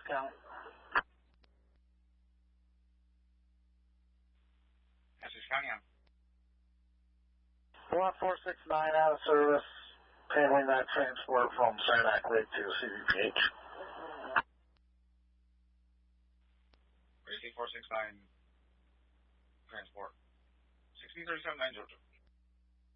County. Essex County on. 1469 out of service, handling that transport from Saranac Lake to CVPH. Racy 469 transport. 1637 9 Georgia.